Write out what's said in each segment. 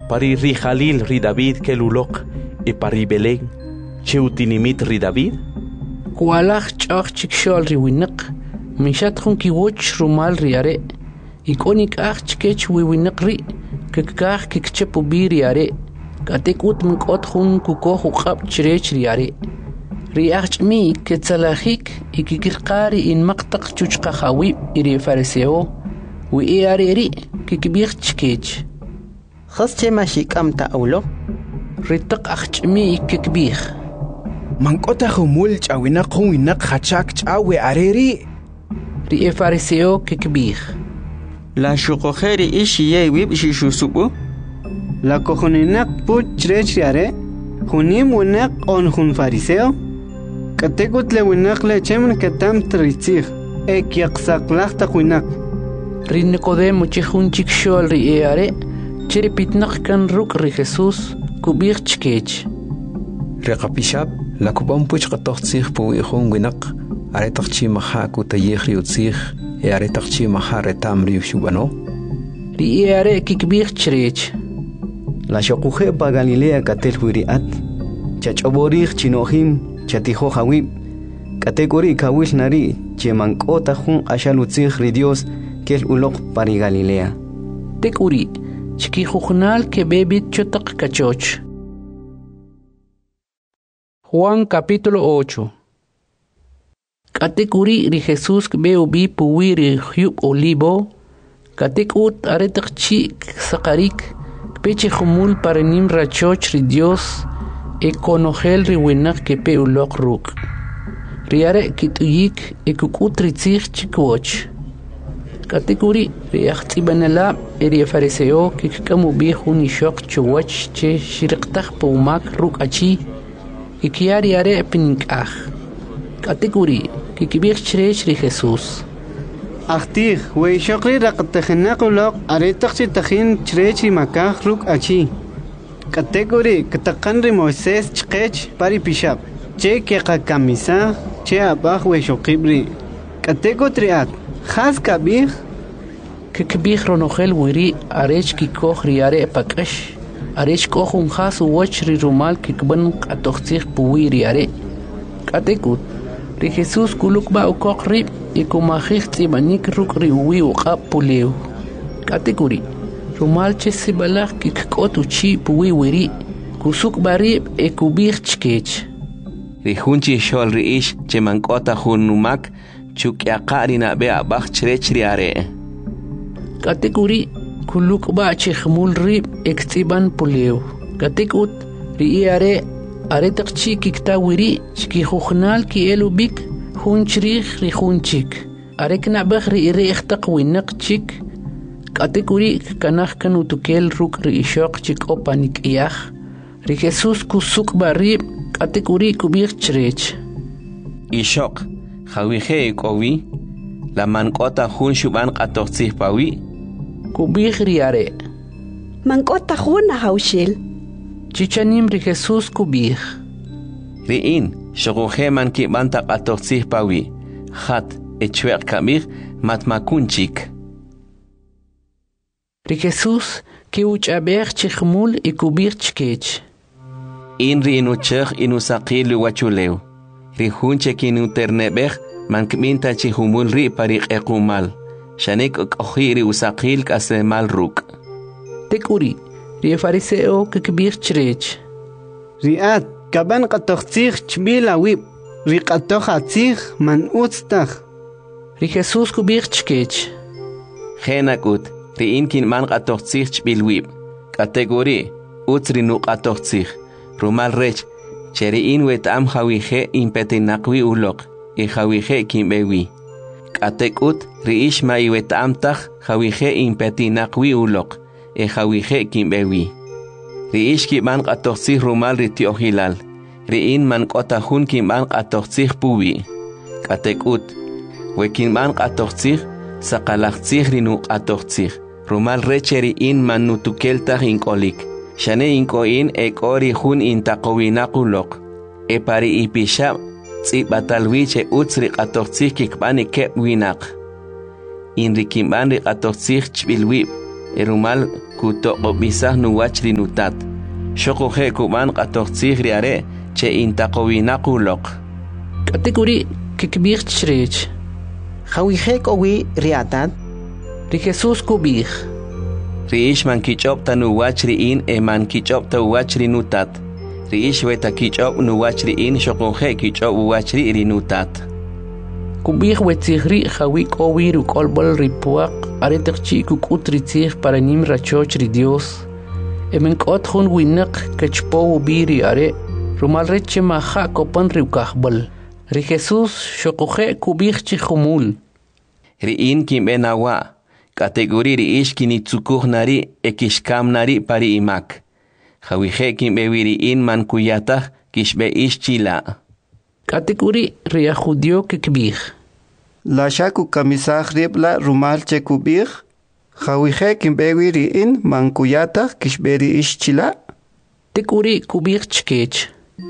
pari ri Jalil ri David kelulok e pari Belén cheutinimit ri David kualaj ch'aj chikshol ri winaq mishat khun kiwoch rumal ri are ikonik aj chkech wi winaq ri kekaj kikchepu bi ri are katekut mkot khun kukoh uqab chirech ri are ri ajmi ketsalajik ikikirqari in maqtaq chuchqa khawi iri fariseo wi are ri kikbir chkech khas chema shikam ta awlo ritaq ajmi ikikbir mankota khumul chawina khwina khachak chawe areri ri fariseo kikbir la shuqojeri ishiye wib shishusubu la cojonenak put chrechriare junim winak on jun fariseo katekut le winak le chemen katam tritzig ekyaqsaqlaqta winak ri Nicodemo chejun chikshol ri are chiri pitnaq kan ruk ri Jesús kubir chkech Reqapishab la kubam puch qatoqtsig pu ihun winak aretaqchi maha kutayegri utsig e aretaqchi maha retamri shubano ri are kikbir chrech la shoquje pa Galilea katel huiriat chachoborij chinohim chatijo hawib kategori kawil nari chemankota jun ashalutzig ri Dios kel uloq pari Galilea tekuri chikijujnal ke bebit chotaq kachoch Juan capítulo 8 Katekuri ri Jesús veo bi puwiri hyub olivo katekut aretaq chik saqarik peche humul parenim rachoch ri Dios e konogel ri winak ke pe ulok ruk riare kituyik e kukutri tzig chikwoch katekuri ri axtibanala eri fariseo ke kamu bi hun ishok chwach che shirqtaq pumak ruk achi ikiari are pinkaj kategori kikibir chrech ri Jesús Achtig we shokri raqtakhnak uloq aretaqchi takhin chrech ri makaj ruk achi kategori kataqan ri Moisés chqech pari pishab che ke qakamisa che abaj we shokibri kategotriat khas kabir kikibir ronogel wiri arech kikoj ri are pakash arech kohun khas wach ri rumal kikban qatoqtsig puwiri are katekut ri Jesús kulukba ukoq ri ikumajig tsibanik ruk ri wi uqab pulew katekuri rumal che sibalaj kikkot uchi puwi wiri kusuk bari e kubir chkech ri hunchi shol ri ish chemankota hunumak chukyaqa ri nabe abaj chrech ri are katekuri kulukba chejmul ri ektsiban pulew katekut ri are aretaqchi kiktawiri chkijujnal ki elubik hunchrig ri hunchik arekna baghri iri ihtaq winaq chik katekuri kanaj kanutukel ruk ri ishok chik opanik iyaj ri Jesús kusuk bari katekuri kubir chrech ishok khawije kowi la mankota hun shuban qatoqtsig pawi kubir ri are mankota hun hawshil chichanim ri Jesús kubir riin shogoje man ki banta qatoqtsig pawi khat echweq kamir matmakunchik ri Jesús ki uchaber chkhmul ikubir chkech in ri inuchig inusaqil wachulew ri hunche kinu ternebeh man kminta chihumul ri pariq equmal shanek qokhiri usaqil kasemal ruk tekuri ri fariseo kikbir chrech riat kaban qatoqtsig chbila wib ri qatoqatsig man utstakh ri Jesús kubir chkech khenakut ri inkin man qatoqtsig chbil wib kategori utri nu qatoqtsig rumal rech cheri in wetam khawije impetinaqwi uloq e khawije kimbewi katekut ri ishma iwetam takh khawije impetinaqwi uloq e khawije kimbewi ri ishki man qatoqtsig rumal ri tiohilal ri in man qotahun kim man qatoqtsig puwi katekut wekin man qatoqtsig saqalaqtsig ri nu qatoqtsig rumal recheri in man nutukeltaq inkolik shane inkoin e kori hun intaqowinaquloq e pari ipishab tsibatalwiche utsri qatoqtsig kikbani keb winaq in rikimban ri qatoqtsig chbilwib erumal kutoqobisah nuwach rinutat. Shokoje kuban qatoqtzih riare che intaqowinaquloq. Kategori kikbir chrech. Hawihek owi riatat. Ri Jesús kubir. Riish man kichop tanuwach riin man kichop tawach rinutat. Riish weta kichop nuwach riin shokoje kichop wach rinutat. Kubir wetzihri hawik owi rukolbol ripuak aretakchi kukutritzih para nim rachoch ri Dios. Emenkot hun winak kachpo ubiri are rumal reche maha kopan riukahbol. Ri Jesús shokoje kubir chihumul. Riin kimbenawa. Kategori riish kinitsukuh nari ekishkam nari pari imak. Hawije kimbewi riin man kuyatah kishbe ish chila. Kategori ria judio kikbir. La shaku kamisah ribla rumal chekubir. Hawije kimbewi riin man kuyatah kishberi ish chila. Tekuri kubir chkech.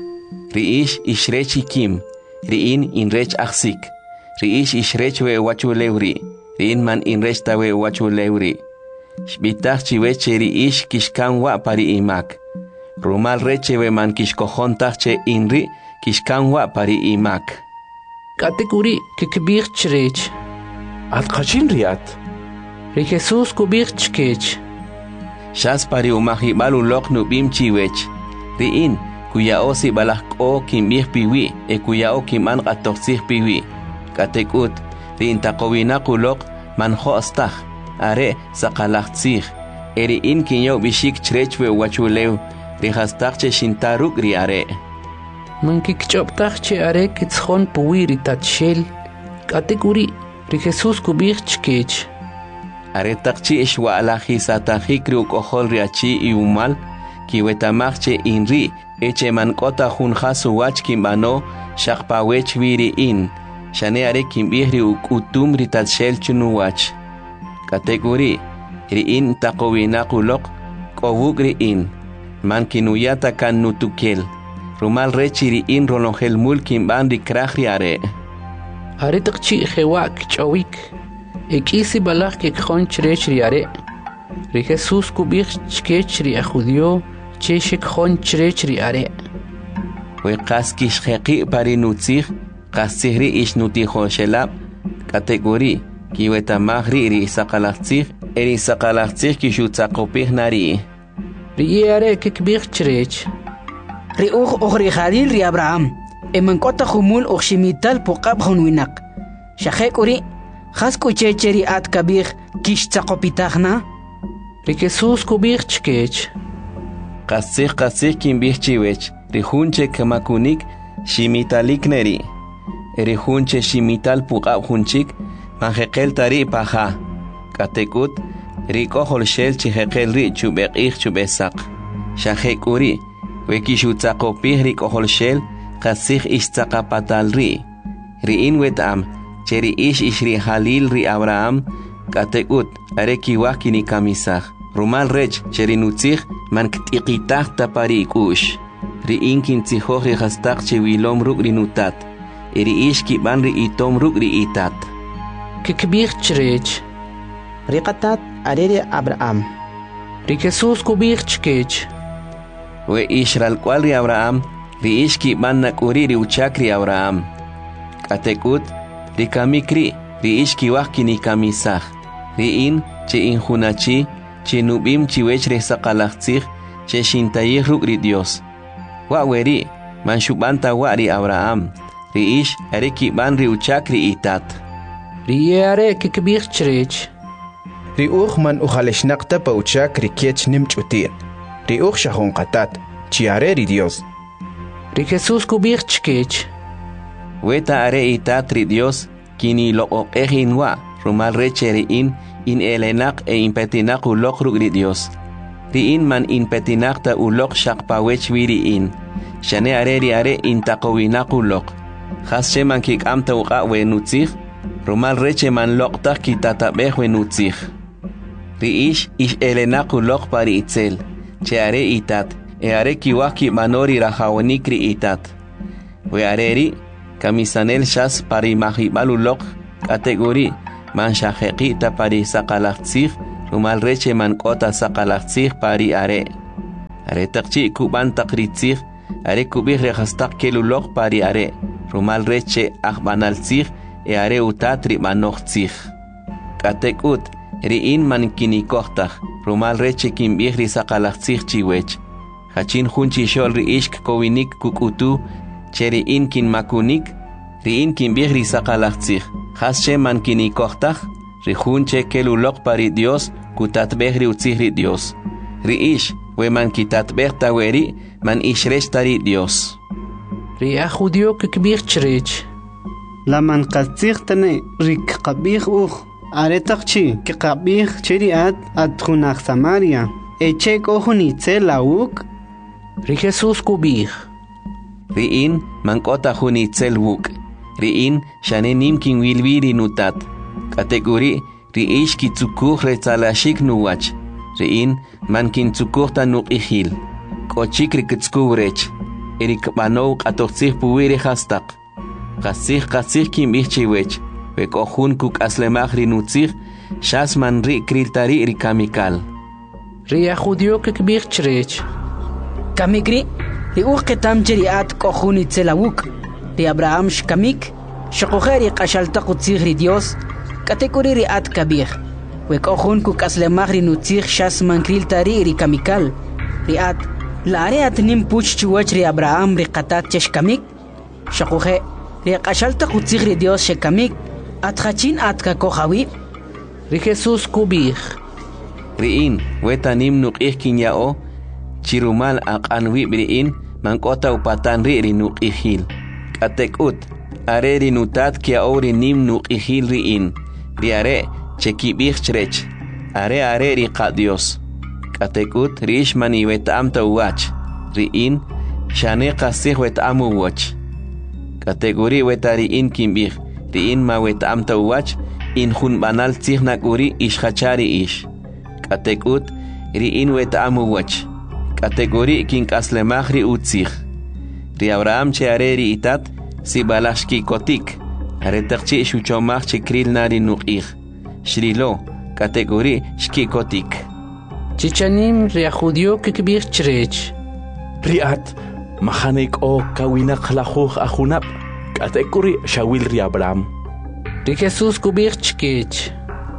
Riish ishrechi kim. Riin inrech aksik. Riish ishrech we wachulewri. Riin man inrech tawe wachulewri. Shbitach chiweche riish kishkan wa pari imak. Rumal reche we man kishkohontach che inri kishkan wa pari imak. Kategori kikbir chrech. Atqachin riat. Ri Jesús kubir chkech. Shas pari umahibal ulok nubim chiwech. Riin kuya osi balak o kimbih piwi kuya o kiman qatoqsih piwi. Katekut riin taqowina kulok man khostah are saqalaqtsih. Riin kinyo bishik chrech we wachulew rihastaq che shintaruk ri are. Man kikchoptach che are kitshon puwi ri tatshel. Kategori Ri Jesús kubir chkech. Are taqchi ishwa alahi satahik ri ukohol riachi iumal kiwetamach che inri eche man kota junjasu wach kimbano shaqpawech viri in. Shane are kimbihri ukutum ri tatshel chunuwach. Kategori riin taqowinaquloq kowuk riin. Man kinuyata kan nutukel. Rumal rechi riin rolongel mul kimban ri kraj ri are. Are takchi hewak chawik. Ekisi balak kekjon chrech ri are. Ri Jesús kubir chkech ri ajudio che shekjon chrech ri are. We qaskish xeqi pari nutzih qasihri ish nutijoshelab. Kategori kiwetamahri ri saqalaqtzih eri saqalaqtzih kishutzaqopih nari. Ri are kekbir chrech. Ri ri Khalil ri Abraham. Emenkota humul shimital puqab hunwinak. Shahek uri khasku checheri at kabir kishtzaqopitahna. Ri Jesús kubir chkech. Qasih kimbih chiwech. Ri hunche kamakunik shimitalik neri. Ri hunche shimital puqab hunchik manjeqel tari paha. Katekut ri kohol shel chijeqel ri chubeqih chubesaq. Shahek uri wekishutzaqopih ri kohol shel qasih ishtzaqapatal ri. Riin wetam cheri ish ri Halil ri Abraham. Katekut are kiwah kini kamisah. Rumal rech cheri nutzih man ktiqitah tapari ikush. Riin kintzihoj ri hastaq chewilom ruk ri nutat. Eri ish kiban ri itom ruk ri itat. Kikbir chrech. Ri qatat areri Abraham. Ri Jesús kubir chkech. We ishral kwal ri Abraham. Ri ish kiban nakuri ri uchak ri Abraham. Katekut ri kamikri ri ish kiwah kini kamisah. Riin che injunachi che nubim chiwech ri saqalaqtzih che shintayih ruk ri Dios. Wa weri man shubanta wa ri Abraham. Ri ish are kiban ri uchak ri itat. Ri are kikbir chrech. Ri man ujaleshnaqta pa uchak ri kech nimchutir. Ri shahon qatat chiare ri Dios. Ri Jesús kubir chkech. Weta are itat ri Dios kini loqoqehin wa rumal reche riin in elenak impetinak ulok ruk ri Dios. Riin man impetinakta ulok shaqpawech viriin. Shane are intaqowinak ulok. Khasche man kikamta uqa wenutzih. Rumal reche man loqtah kitatabeh wenutzih. Riish ish elenak ulok pari itzel. Che are itat. Are kiwah ki manori rahawanik ri itat. We areri kamisanel shas pari mahibal ulok kategori man shaheqita pari saqalaqtzih rumal reche man kota saqalaqtsij pari are taqchi kuban taqritzij are kubij rehastak keluloq pari are rumal reche ajbanaltzij are utatri manoqtzij katekut riin man kinikojtaj rumal reche kimbij risaqalaqtzij chiwech hachin junchi xol riishk kowinik kukutu cheri in kin makunik riin kimbij risaqalaqtzij hasche man kinikojtaj rijunche keluloq pari Dios kutatbej riutzij ri Dios riish we man kitatbej taweri man ishresh tari Dios ria judio kikbij chrech la man qatzij tane rik qabij uj are taqchi ki qabij cheri at khunaq Samaria eche kohuni tselawuk ri Jesus kubij riin man kota huni tselwuk riin shane nimkin wilwiri nutat kategori riish kitzukuj retsalashik nuwach riin man kintzukuj tanuqihil kochik rikitskubrech erik banow qatoqtzij puwiri hastaq qasij kimbij chiwech wekojun kuk'aslemaj rinutzij shas man ri kriltari rikamikal ria judio kikbij chrech kamikri ri uj ketam cheri at kohuni tselawuk ri Abraham shkamik shqojeri qashaltaq utzij ri Dios kategori ri at kabij wekojun kuk'aslemaj rinutzij shas man kriltari rikamikal ri at lare at nim puch chiwach ri Abraham ri qatat cheshkamik shqoje ri qashaltaq utzij ri Dios shkamik at khachin at kakojawi ri Jesus kubij riin wetanim nuqih kinyao chirumal aqanwi riin man kota upatan ri nuqihil katekut are rinutat kiao nim nuqihil riin riare chekibij chrech are ri qa Dios katekut riish mani wetam tawach riin shane qasij wetam uwach kategori wetariin kimbij riin ma wetam tawach in jun banal tzij nakuri ishachari ish katekut riin wetam uwach kategori kink'aslemaj ri utzij ri Abraham che are ri itat sibalashki kotik are taqchi shuchomaj chikril nari nuqij shrilo kategori shkikotik chichanim ria judio kikbij chrech riat mahanik o kawinaq lajuj ajunab kategori shawil ri Abraham ri Jesus kubij chkech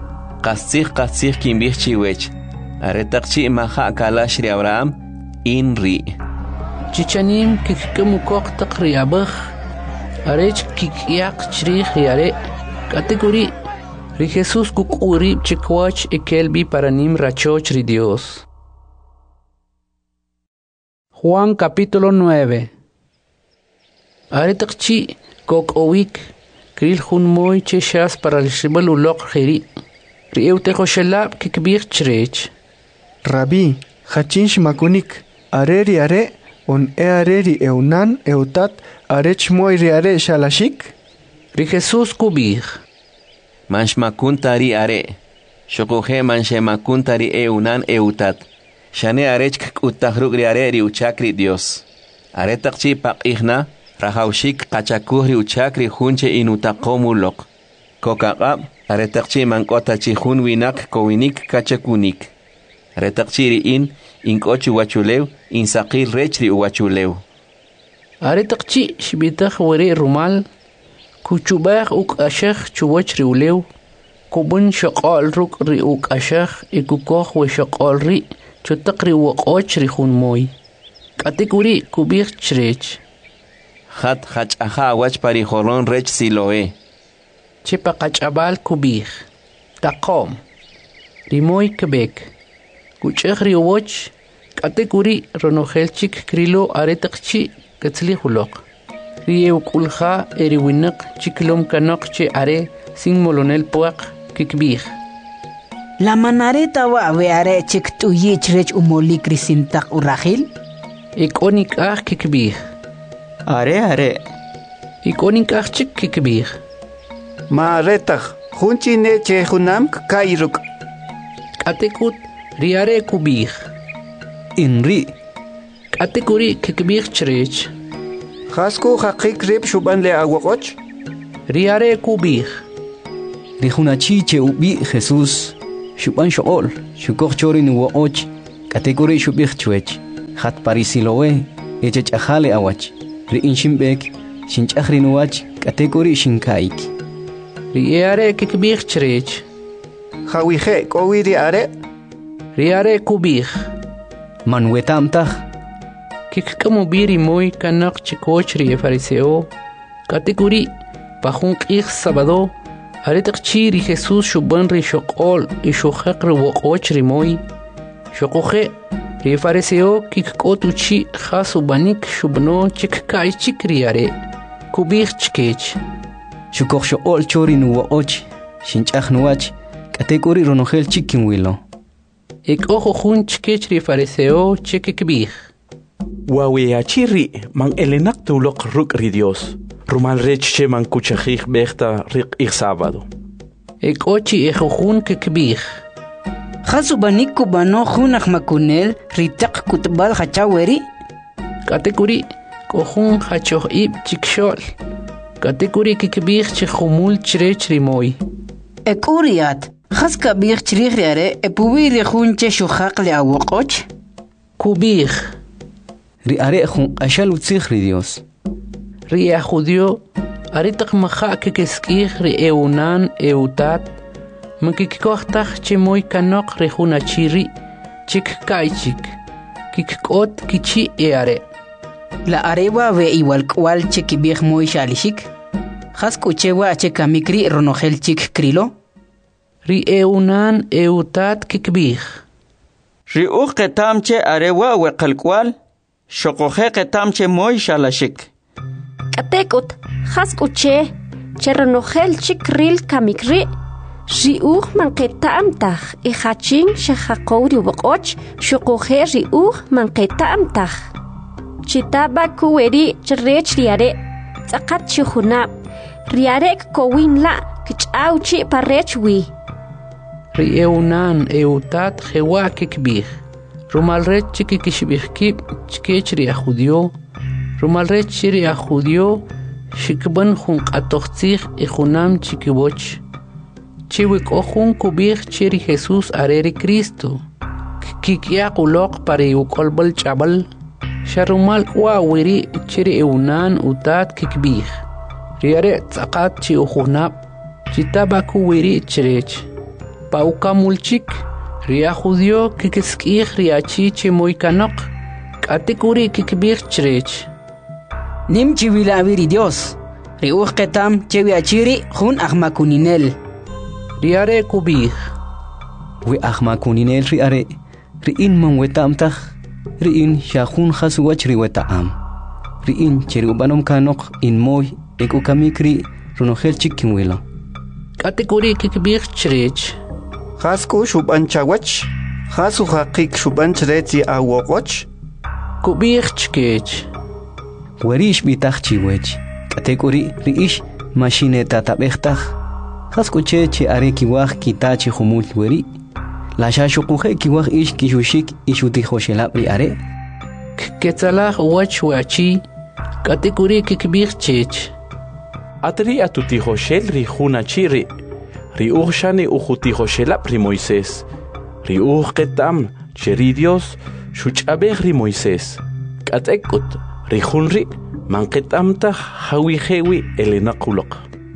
qasij kimbij chiwech are taqchi maha kalash ri Abraham in ri chichanim kikkemukoq taqriabaj arech kikyaq chrij yare kategori ri Jesus kukuri chikwach ekelbi paranim rachoch ri Dios. Juan capítulo 9. Are taqchi kok owik kril jun moy cheshas para el shibaluloq khiri ri eutejo shelab kikbij chrech Rabí, hachin shmakunik, areri are, on areri eunan, eutat, arech moiri are shalashik? ri Jesus kubij. man shmakuntari are shokoje man shemakuntari eunan eutat shane arech k'utahruk ri are ri uchakri Dios are taqchi paqijna rahawshik qachakuj ri uchakri junche inutaqomuloq kokaqab are taqchi man k'otachi jun winak kowinik kachakunik retaqchi riin ink'ochu wachulew insaqil rech ri uwachulew are taqchi shbitaj wari rumal kuchubaj uk'ashaj chuwach ri ulew kubun shaqal ruk ri uk'ashaj ikukoj we shaqal ri chutaq ri waq'och ri jun moy kategori kubij chrech Hat hach'aja wach pari jolon rech Siloé chepa qach'abal kubij taqom rimoy kebek kuch'ej ri uwoch kategori ronojelchik krilo are taqchi katzli juloq ri ukulja eri winaq chiklom kanaq che are sin molonel puaq kikbij la manareta wa weare chik tuyi chrech umolik risintaq urahil ikonik aj kikbij are ikonik aj chik kikbij ma retaj junchi ne che junam kairuk katekut ri are kubij Inri, kategori kikbij chrech Hasku haqik rib shuban le aguakoch ri are kubij Rijunachi che ubi Jesús Shuban shool, shukok chori ni wo'och, kategori shubich chwech. Hat parisilowe, echech ajale awach. Ri inshimbek, shinchachri nuwach, kategori shinkaik. Ri are kikbich chrech. Hawije, kowi ri are? Ri are kubich. Manwetamtach. Kikkamu biri muy kanak chikoch ri fariseo. Kategori, pajun ich sabado. Aretak chi ri Jesus shuban ri shokol y shukhak ri wokoch ri muy. Shokoje, ri fariseo kikkotu chi khasu banik shubno chikkai chikri are. Kubich chkech. Shukok shool chori nu wo'och, shinchach nuwach, kategori ronogel chikin wilo. Ek ojo jun chkech ri fariseo chikikbich. Wawiachiri man elenak tulok ruk ri Dios. Rumal reche man kuchajich bechta rik ich sábado. Ek ochi ejojun kikbich. Khasu banik kubano junach makunel ritak kutbal hachaweri. Kategori kohun hachoh ib chikshol. Kategori kikbich chihumul chrech rimoy. Ek uriat. Khas kabich chrikhriare epuwiri jun che shukhaq le awoqoch. Kubich. Ri are jun ashal utzich ri Dios. Ri a judio aritak maha kikeskich ri eunan eutat. Mankikikohtach chimoy kanok ri jun achiri. Chik kaichik. Kikot kichi eare. La arewa ve igual cual chekibich muy shalishik. Khas kuchewa chekamikri ronogel chik krilo. Ri eunan eutat kikbich. Ri ketamche arewa we kalkwal. Shokoje ketamche muy shalashik. Katekut, haskuche, cheronogel chikril kamikri. Ri man ketamtach, ihachin shehakouri wokoch, shokoje ri man ketamtach. Chitaba kuweri chrech riare, tsakat shuhunab. Riarek kowin la, kichauchi parechwi. Ri eunan eutat jewa kikbich. Rumalret chikikishbihkib chkech ri a judio. Rumalret chiri a judio shikban jun qatochtzich y junam chikiboch. Chiwik ojun kubich chiri Jesus areri Cristo. Kikia kulok pari ukolbal chabal. Sharumal wawiri chiri eunan utat kikbich. Riare tsakat chi ujunab. Chitaba kuwiri chrech. Pauka mulchik. Ria judio kikeskich riachi chimoy kanok. Kategori kikbich chrech. Nim chivilawiri Dios. Riuch ketam chewiachiri jun ahmakuninel. Riare kubich. We ahmakuninel riare. Riin man wetamtach. Riin shahun khasuwach riwetaam. Riin cherubanom kanok in moy ekukamikri runogel chikinwilo. Kategori kikbich chrech. Khasku shuban chawach. Khasu haqik shuban chreti awokoch. Kubich chkech. Werish bitach chiwech. Kategori riish machine tatabechtach. Khaskuche che are kiwach kitachi humul weri. La shashukuje kiwach ish kishushik ishuti hoshelab ri are. Ketzalah wach wachi. Kategori kikbich chech. Atri atuti hoshel ri juna chiri. Ri shani ujuti hoshelab ri Moisés. Ri ketam cheri Dios shuchabech ri Moisés. Katekut ri junri man ketamta hawijewi elenakulok.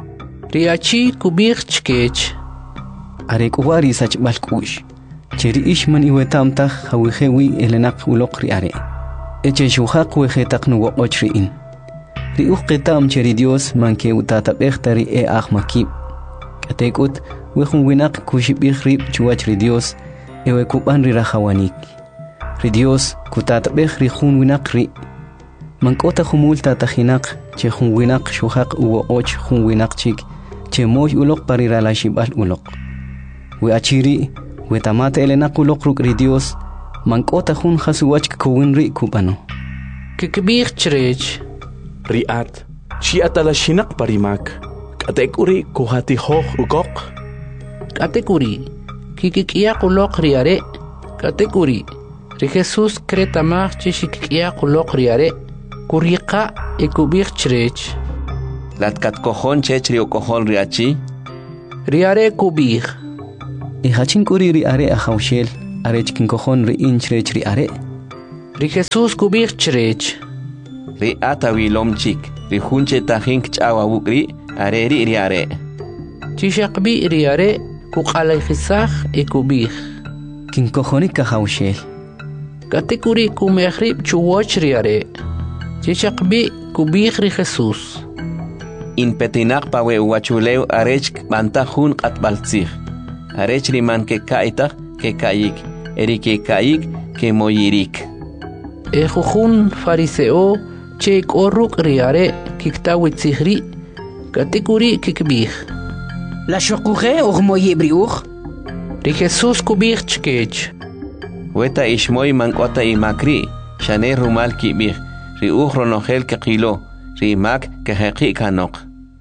Riachi kubich chkech. Are kuwari sach balkush. Cheri ishman iwetamta hawijewi elenakulok ri are. Eche shuhaq wejetak nu wochriin. Ri ketam cheri Dios man ke utatabech e ahmakib. Katekut wejun winak kushibich rib chuach ri Dios ewe kuban ri rahawanik. Ri Dios kutatabech ri jun winak ri. Mankota humul tatahinak che jun winak shuhaq uwo och jun winak chik che moy ulok parira la shibal ulok. We achiri we tamate elenak ulok ruk ri Dios mankota jun hasuwach kuwin ri kubano. Kikbich chrech. Riat chi atala shinak parimak. Kategori kuhati hoch ugok. Kategori kikikia kulok riare. Kategori ri Jesus kretamach chikikia kulok riare. Kuriqa ekubich chrech. Latkat kohon chechri o kohon riachi. Riare kubich. hachin kuri ri are a haushel arech kin kojon ri inchrech ri are ri Jesus kubich chrech ri atawi lomchik ri hunche tajin kchawa wukri are ri are chishaqbi ri are kuqalay khisakh e kubich kin kojoni ka haushel katikuri kumehrib chuwoch ri are chishaqbi kubich ri Jesus in petinak pawe wachuleu arech banta hun qatbaltzig arech riman ke kaita ke kayik eri ke kayik ke moyirik jujun fariseo che korruk riare kiktawit sihri katikuri kikbih la shokuche og moyibriuch ri Jesus kubich chkech weta ishmoy mankota imakri shane rumal kibih ri ronohel ke qilo ri mak ke haqi kanok.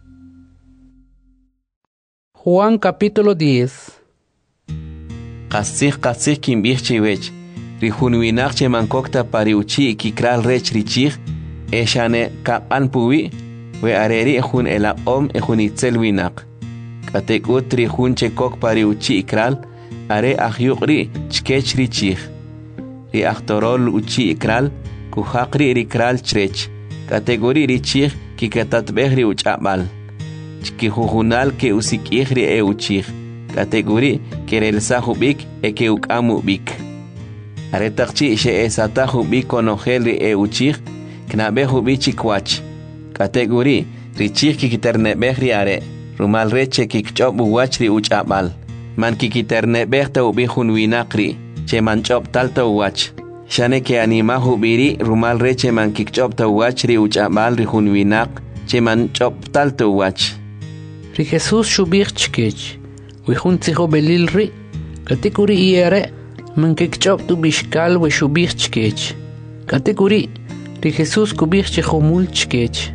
Juan capítulo 10. Qasih kimbih chiwech ri hunwinaq che mankokta pariuchi kikral rech richig eshane kapan puwi we areri hun elaqom hun itzel winaq katekut ri hun che kok pariuchi ikral are ahyuqri chkech richig ri aktorol uchi ikral kuhaqri ri kral chrech kategori richig kikatatbehri uchabal ki jujunal ke usikihri e uchig kategori kerel sahubik e ke ukamu bik aretaqchi she esata hubik konogel e uchig knabe hubichi kwach kategori richig kikiterne behri are rumal reche kikchob wachri uchabal man kikiterne behta ubihun winaqri che manchob talta wach shane ke anima hubiri rumal reche man kikchob ta wachri uchabal ri hun winaq che manchob talta wach ri Jesus shubich chkech we hun tziho belil ri katikuri iere man kikchob tu bishkal we shubich chkech katikuri ri Jesus kubich chkhomul chkech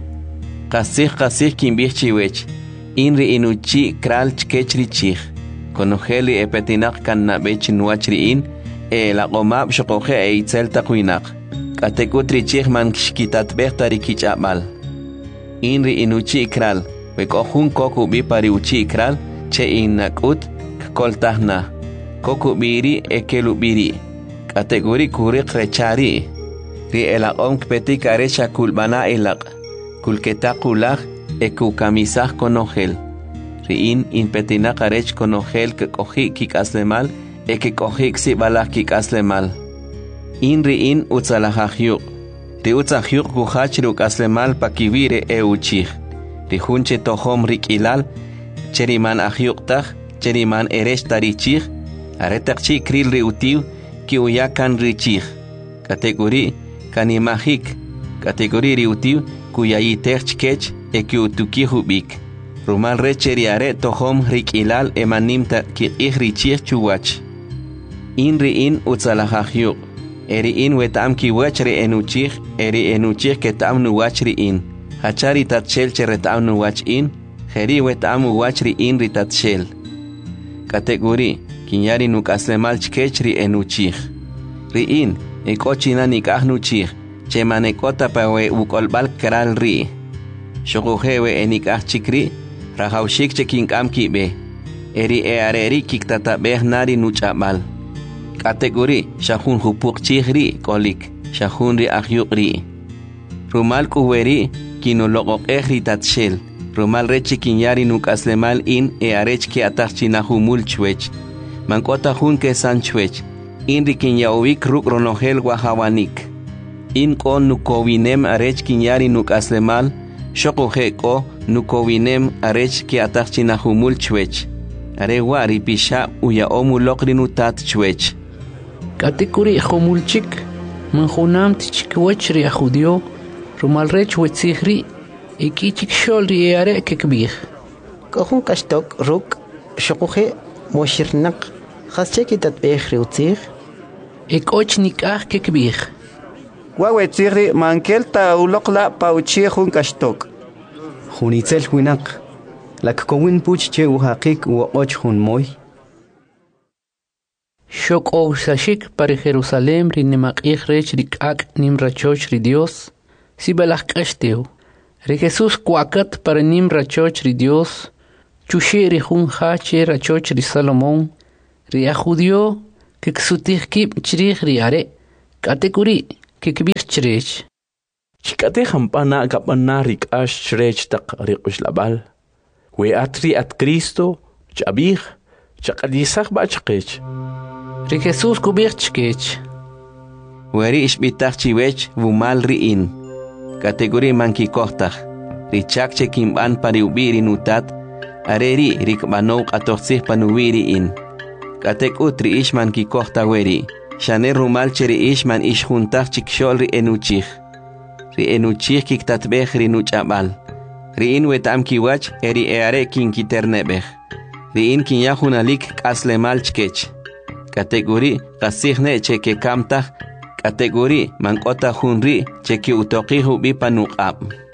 qasih kimbich chiwech inri inuchi kral chkech ri chich konogeli epetinak kan nabech nuachri in la qomab shqoqe eitzel taqwinaq katekutri chich man kishkitat behtari kichabal inri inuchi kral we kohun koku bi pari uchi kral che inakut koltahna koku biri ekelu biri kategori kuri krechari ri elaqom kpetik arecha kulbana elaq kulketakulaq eku kamisah konogel ri in petina karech konogel ke kohi kikaslemal eke kohi ksi balak kikaslemal in ri in utzalahahyuq ri utzahyuq kuhachru kaslemal pakivire e uchih ri hunche tohom rikilal cheriman ahyuqtaj cheriman eresh tarichih aretaqchi kril ri utiu ki uyakan richih kategori kanimahik kategori ri utiu kuyayitej chkech eki utuki hubik rumal recheri are tohom rikilal emanimta ki richih chuwach in ri in utzalahahyuq eri in wetam ki wachri enuchih eri enuchih ketam nuwachri in hachari tatshel cheretam nuwach in heri wetam wachri in ritatshel kategori kinyari nukaslemal chkechri enuchih ri in ekochina nikahnuchih chemanekota pawe ukolbal kral ri shoguhewe enikah chikri rahaushik chekinkam kibe eri eareri kiktatabeh nari nuchabal kategori shahun hupuk chihri kolik shahun ri ahyuqri rumal kuweri kinoloqoq ehri tatshel rumal rechi kinyari nukaslemal in earech ki atachina humul chwech mankota hun ke sanchwech in ri kinyawik ruk ronogel wahawanik in kon nukowinem arech kinyari nukaslemal shoqohe ko nukowinem arech ki atachina humul chwech are wari pisha uya omuloqri nutat chwech katikuri khomulchik manhunam tichkwech ri judio rumal rech wetzihri ikichik shol ri are kekbih kohun kashtok ruk shoqohe moshirnaq khascheki tatbeh ri utzih ekochnik ah kekbih wawetzihri mankelta uloqla pauchi hun kashtok hunitzel winaq lakkowin puch che uhaqik uoch hun moy Shok o sashik para Jerusalem ri nemaqih rech rikak nim rachoch ri Dios si balach kashteu ri Jesus kuakat para nim rachoch ri Dios chushi ri hun hache rachoch ri Salomón Ria judío que ksutihkib chrich riare. Kategori que kbich chrech. Chikate hampana kapana rikash chrech tak rikush labal. We atri at Cristo chabih chakadisach ba chkech. Ri Jesús kubich chkech. Weri ishbitach chiwech vumal riin. Kategori manki kohtach. Richak chekimban pariubiri nutat. Areri rikbano atoxih panuwiri in. Katek utri ishman ki kohta weri. Shane rumal cheri ishman ishjuntach chikshol ri enuchich. Ri enuchich kiktatbech ri nuchabal. Ri in wetam kiwach eri eare kin kiternebech. Ri in kin yahunalik kaslemal chkech. Kategori kasihne cheke kamtach. Kategori mankota hunri cheki utoqihu bipanuqab.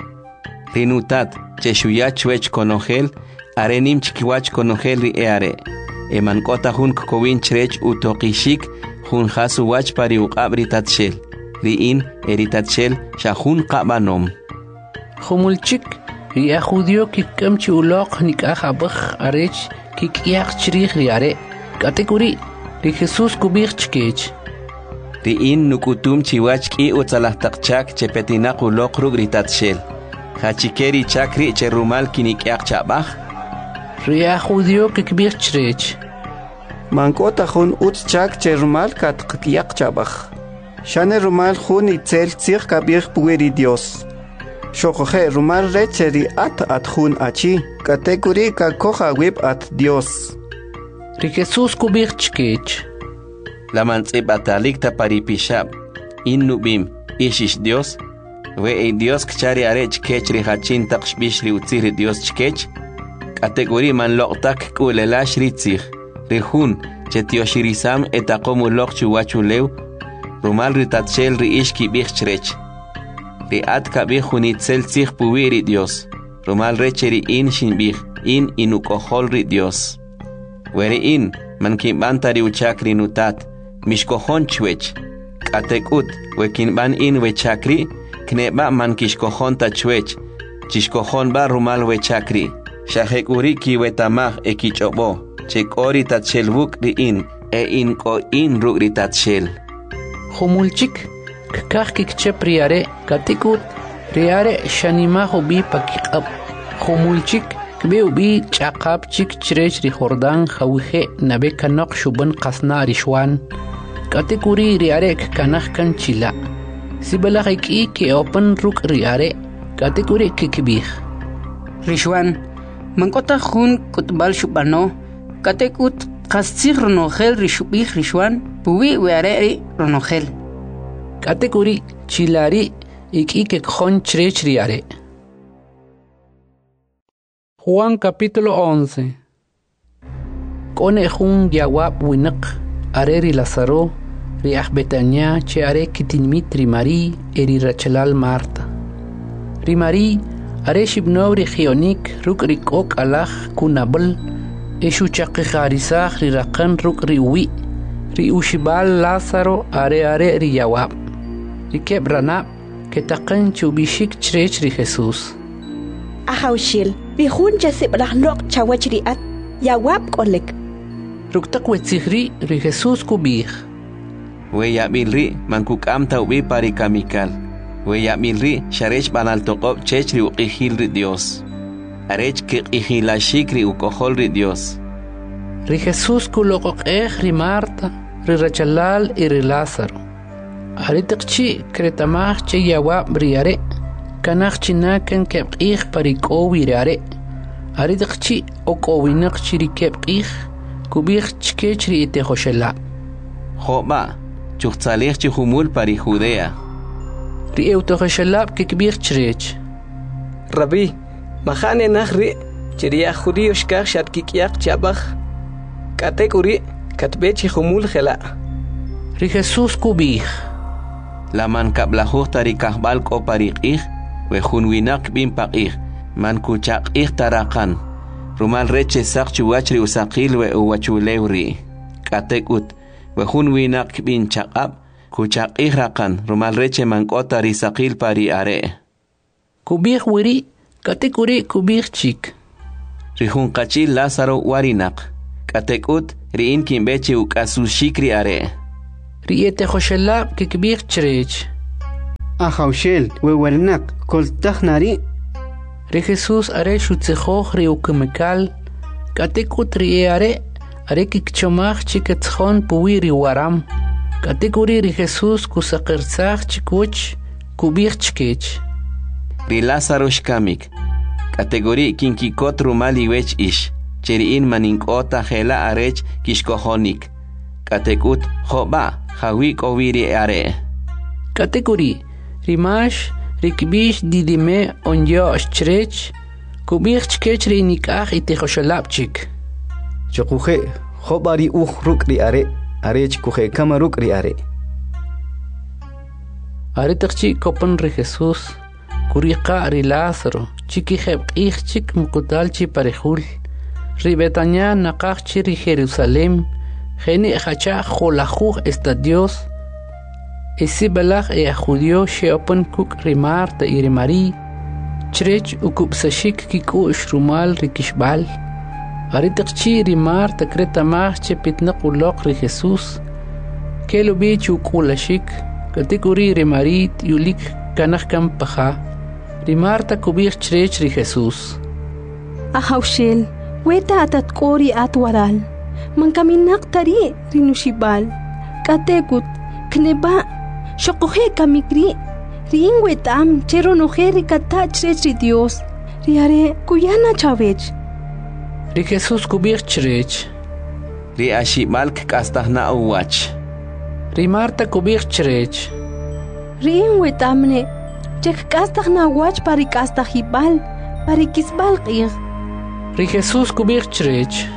Rinutat cheshuyach wech konogel. Arenim chikiwach konogel ri eare. Emankota hun kokowin chrech utokishik hun hasu wach pari uqab ritatshel. Riin eritatshel shahun qabanom. Humulchik ria judío kikkamchi uloq nikajabach arech kikyaq chrich riare. Kategori ri Jesús kubich chkech. Riin nukutum chiwach ki utzalahtaqchak chepetinaq uloq rug ritatshel. Hachikeri chakri cherumal kinikyaq chabach. Ria judío que kbich chrech. Mankota hun utchak cherumal katqyak chabach. Shane rumal hun itzel tzich kabich pueri Dios. Shokoje rumal recheri at hun achi. Kategori kakoja wib at Dios. Ri Jesús kubich chkech. La mantzib atalik taparipishab. In nubim ishish Dios. We Dios kchari arech kech ri hachin taqshbish ri utzir Dios chkech. Kategori man loqtak kulelash ritzich. Rihun chetioshirisam etakomu loqchu wachulew. Rumal ritatshel ri ishki bich chrech. Ri at kabih hunitzel tzich puwiri Dios. Rumal recheri in shinbih. In inukohol ri Dios. Weri in man kimbanta ri uchakri nutat. Mishkohon chwech. Katekut wekinban in wechakri. Kneba man kishkohon ta chwech. Chishkohon ba rumal wechakri. Shahekuri ki wetamach ekichobo. Chekori tatchelbuk riin. In ko in rug ritatshel. Humulchik kakach kikchep riare. Katikut riare shanimaho bi pakikab. Humulchik kbeu bi chakab chik chrech ri Jordan hawihe nabe kanok shuban qasna rishwan. Katikuri riare kanach kan chila. Sibalakik i ke open rug riare. Katikuri kikibih. Rishwan mankota hun kutbal shubano. Katekut kastsich ronogel rishubih rishwan. Puwi weare ronogel. Kategori chilari ik khon chrech riare. Juan capítulo 11. Kone jun yawab winak areri Lazaro riach Betania che are kitinmit rimari eri Rachelal Marta. Rimari are shibnov ri khionik ruk rikok alach kunabel eshu chaqikharisach ri raqan ruk riwi ri ushibal Lazaro are ri yawab. Ri kebrana ketaqan chubishik chrech ri Jesus. Ahawshil bihun jasib rahnok chawachriat yawab kolek. Ruktak wetzihri ri Jesus kubih. We yabilri mankukam taubi pari kamikal. We yabilri sharech banal toqob chech ri uqihil ri Dios. Arech ke qihilashik ri ukohol ri Dios. Ri Jesus kuloqoq ri Marta ri Rachelal y ri Lázaro. Aritakchi kretamach che yawab riare. Kanach chinakan kebqih parikowi riare. Aritakchi okowinak chiri kebqih. Kubih chkech ri ite hoshela. Joba, chuchtzalech chihumul pari Judea. Ri eutohoshelab kikbih chrech. Rabbi, mahane nahri chiria judío shkach shatkikyak chabach. Katekuri katbe chihumul khela. Ri Jesus kubih. La man kablajuh tari kahbal ko pariqih. We hunwinak bin paqih. Man kuchaqih tarakan. Rumal reche sak chuwachri usaqil we uwachulewri. Katekut. We hunwinak bin chaqab. Kuchaqih rakan. Rumal reche mankota risaqil pari are. Kubih wiri. Katekuri kubih chik. Rihun kachil Lázaro warinak. Katekut riin kimbeche ukasushikri are. Riete Joshelab kikbir chrech. Ahaushel, wewernak, koltach nari. Ri Jesús are shutzejoch ri ukemekal. Katekut ri are kikchomach chiketchon puwiri waram. Katekuri ri Jesús kusakirtzach chikuch kubir chkech. Ri Lázaro shkamik. Kategori kinkikot rumali wech ish. Cheriin maninkota hela arech kishkohonik. Katekut hoba hawik oviri are. Kategori rimash rikbish didime onyo chrech kubir chkech ri nikach ite Joshelabchik. Chokuje hobari ruk ri are arech kuje kamaruk ri are. Are takchi kopan ri Jesús kuriqa ri Lázaro chiki chik mukutalchi parejul. Ri Betania naqachchi ri Jerusalem geni hacha jolajuj estadios. Esi belach judío sheopan kuk ri Marta y ri Mari chrech ukupsashik kiku shrumal ri kishbal. Are takchi ri Marta kreta machche pitnaqulok ri Jesús kelo bich ukulashik katikuri ri Mari yulik kanakam paja. Ri Marta kubir chrech ri Jesús. Ahaushel, weta atat kori atwaral. Man kaminak tari rinushibal. Katekut, kneba, shokohe kamikri. Rin wetam, chero nojeri kata chrech ri Dios. Riare, kuyana chavech. Ri Jesús kubir chrech. Ri ashimalk kastahna uwach. Ri Marta kubir chrech. Rin wetamne. Chek kastah na wach pari kastah hibal, pari kisbal qir. Ri Jesús kubir chrech.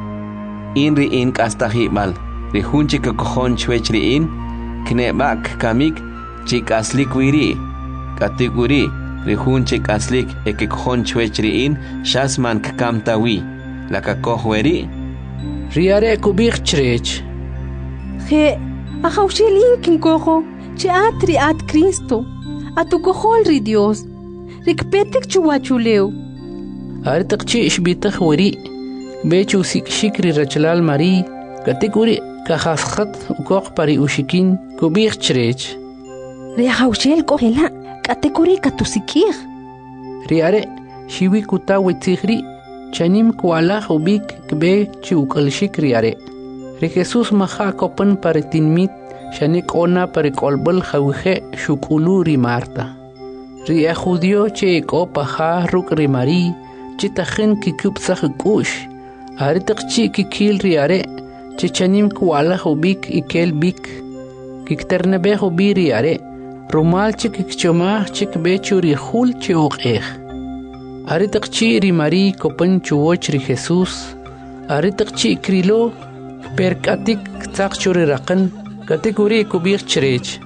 In riin kastah hibal. Ri hunchi kakohon chwech riin. Knebak kamik chik aslik wiri. Katiguri ri hunchi aslik ekikohon chwech riin shasman kakamtawi. La kakohweri. Riare kubir chrech. He, ahaushilin kinkoho, che atri at Cristo. Atukohol ri Dios. Rikpetik chuwachuleu. Are takchi ishbitach wari. Bechu shikri rachlal Mari. Katikuri kahaskat ukok pari ushikin kubir chrech. Ri ahaushel kohela. Katikuri katusikir. Riare shiwi kuta wetzigri. Chanim kualach ubik kbe chiukalshik riare. Ri Jesús maha kopan paritinmit. Shanik ona parikolbal jawije shukulu ri Marta. Ri judío che paja ruk ri Mari. Chitajen kikupsach kush. Are takchi kikil riare. Chichanim kualach ubik ikel bik. Kikternebe ubi riare. Rumal chik kikchomach chik bechu ri hul chiuqeh. Are takchi ri Mari kopan chuoch ri Jesús. Are takchi krilo perkatik tzakchuri raqan. Kategori kubir chrech.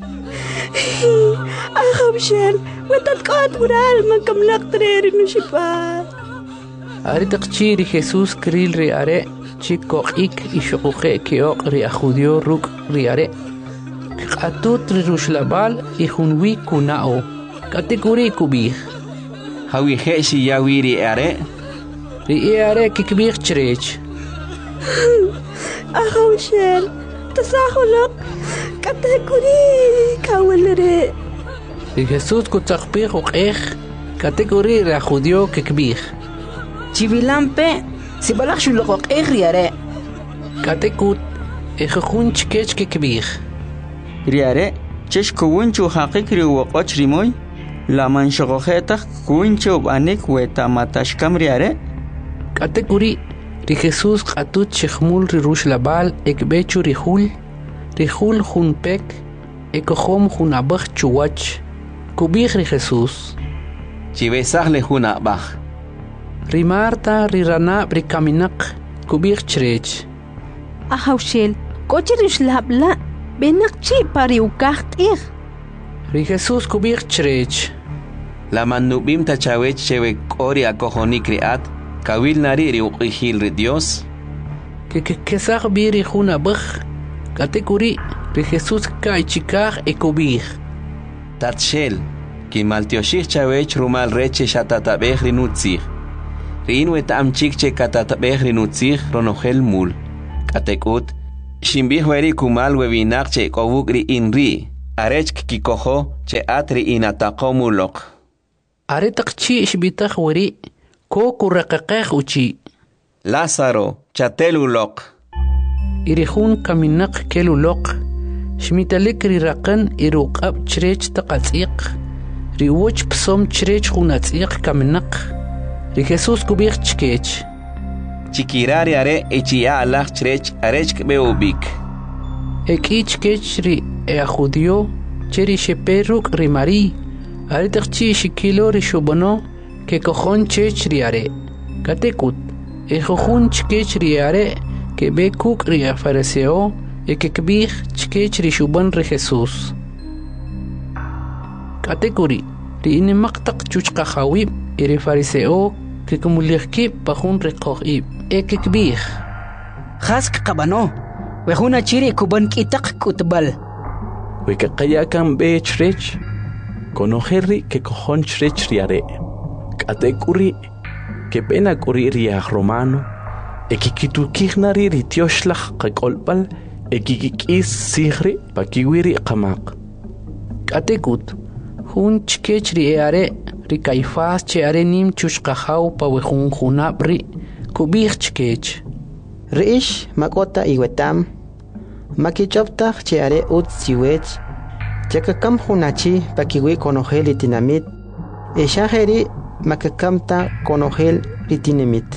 Ahaushel, wetat qat ural makamlak treri nushipal. Are takchi ri Jesús kril ri are chikoqik ishoqe keoq ri judío ruk ri are. Qatut ri rushlabal ihunwi kunao. Kategori kubir. Hawi heshi yawiri are. Ri are kikbir chrech. Ahaushel, tasahulok kategori kawalere. Ri Jesús kutzakpir uqeh kategori ri judío kikbir. Chivilampe, si balak shulok riare. Katekut ejejun chkech kikbir. Riare, chesh kuwunchu haqik ri waqoch rimoy. La manshogojeta kuwunchu banik weta matashkam riare. Kategori ri Jesús qatut chkhmul ri rushlabal ekbechu ri hul junpek ekohom junabach chuwach kubir ri Jesús. Chibesach le junabach. Ri Marta ri rana ri kaminak kubir chrech. Ahaushel, kochi rishlabla benak chi pari ukaqtir. Ri Jesús kubir chrech. La manubim tachawech chewe kori akohoni kriat. Kawil nari ri uqihil ri Dios. Kesach biri junabach. Kategori ri Jesús kaichikach ekubir. Tatshel, ki maltioshich chawech rumal reche shatatabech ri nutzich. Rin wetam chik che katatbeh rinutzig ronogel mul. Katekut, shimbih weri kumal webinak che kovuk ri inri. Arech kikoho che atri inatako mulok. Aretak chi shbitach weri, ko kurakakeh uchi. Lázaro, chatelulok. Irihun kaminak kelulok. Shmitalik rirakan irukab chrech taqatsiq. Riwoch psom chrech hunatsiq kaminak. Ri Jesus kubich chkech. Chikirari are echia alach chrech arech beubik. Ekich kech ri judio cheri sheperuk ri mari. Aretakchi shikilo ri shubono ke kojon chech ri are. Katekut. Ejojun chkech ri are ke bekuk ri fariseo e que kbih chkech ri shuban ri Jesus. Katekuri ri ine maqtaq chuchqa khawib ri fariseo que kumulihki pajun ri qoqib e que kbih khask qabano wehuna chiri kuban kitaq kutbal we que qayakan be chrech conojerri que cojon chrech riare katekuri que pena kuri ri romano e que kitukirnari ri tioshlach qolbal ekikikis sigri pakiwiri qamaq. Katekut, hun chkech ri eare ri Caifás che are nim chushqajaw pa wejun junabri kubih chkech. Riish makota iwetam makichoptaj che are ut siwech chakakam hunachi pakiwi konogel itinamit eshajeri makakamta konogel itinamit.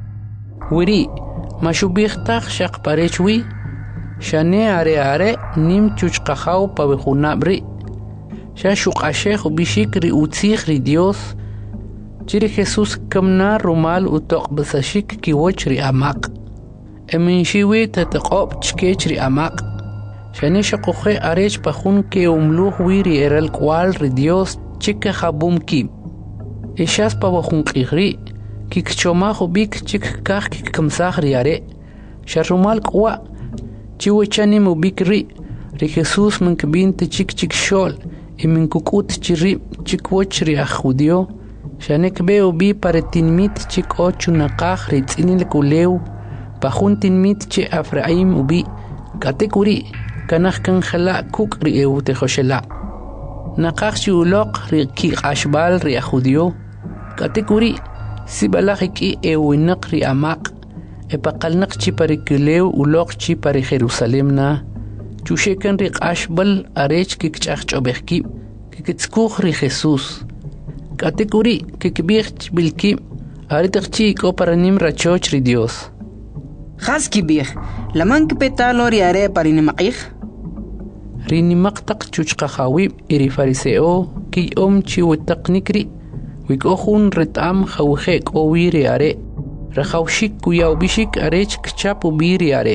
Wiri mashubihtaj shaqparechwi Shane are nim chuchqajaw pa wejunabri. Sha shuqashej bishik ri utzig ri Dios. Chiri Jesus kamna rumal utoq basashik kiwoch ri amaq. Emin shiwi tataqob chkech ri amaq. Shane shaqoje arech pajun ke umluh wiri eral kwal ri Dios chike jabum ki. Eshas pa wajun qigri kikchomaj bik chik kaj kikkamsaj ri are. Sha rumal kwa chiwachani mubikri ri Jesus min kbinte chik shol y min kukut chiri chikwoch ri judio shanek beo bi paretinmit chik ochu naqaj ri tsinil kulew pajuntin mit che Efraim ubi katekuri kanaj kan khala kuk ri eute khoshela naqaj chuloq ri ki ashbal ri judio katekuri sibalaj ki ewinaq ri amaq epaqalnaq chi parikulew uloq chi pari Jerusalem na chushekan ri qashbal arech kikchaq chobekki kikitskuj ri Jesus katekuri kikbich bilki aritaqchi ko paranim rachoch ri Dios khaski bih laman kpetalo ri are parinimaqih ri nimaqtaq chuchqa khawib iri fariseo ki chi wetaqnikri wikohun retam khawje kowi ri are Rajawshik kuyaw bishik arech kchapu biri are.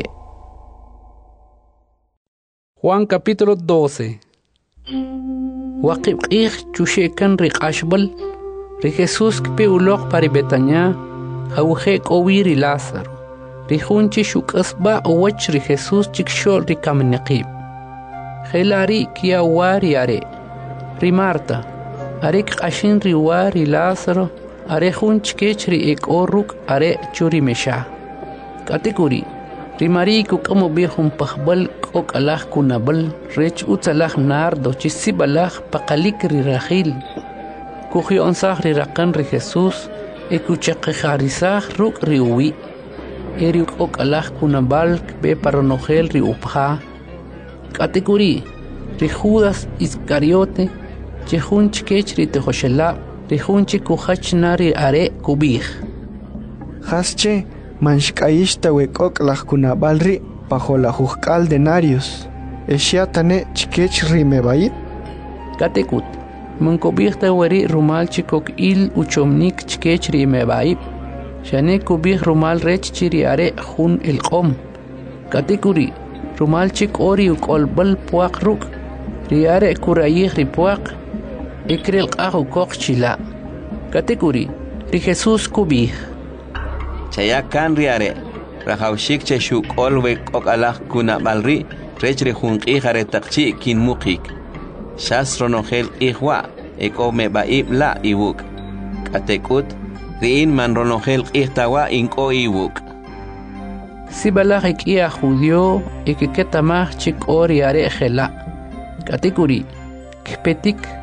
Juan capítulo 12. Waqib ich chushekan ri qashbal ri Jesus kpe uloq pari Betania hawje kowiri Lázaro. Ri hunchi shukasba owach ri Jesus chikshol ri kamniqib. Khelari kia wari are. Ri Marta arek qashin ri wari Lázaro are hunch kechri ek oruk are churi mesha katekuri rimari ku kamo bihum pahbal ok alah kunabal rech utsalah nardo chisibalah paqalik ri rahil ku khion sahri raqan ri Jesus ekuchaq kharisah ruk ri uwi eri ok alah kunabal be paronogel ri upha katekuri ri Judas Iscariote che hunch kechri te khoshela Rihunchi kuhachnari are kubih. Hasche manshkaishta wekok kunabal bajo la juzcal denarios. Eshiatane chikech rimebait. Katekut. Munkobihta weri rumal chikok il uchomnik chikech rimebait. Shane kubih rumal rech chiri are hun el qom. Katekuri. Rumal chik ori ukolbal puak ruk. Riare kurayih ripuak. Ikril qahu kokchila kategori ri Jesus kubih chaya kan riare rahawshik che shuk olwe kokalak kuna balri rechre hunqi khare taqchi kin muqik shas ronogel ihwa ekome baib la ibuk katekut riin man ronogel qihtawa inko iwuk. Si balak ia judío y que tamach chik ori are gela. Katikuri, kpetik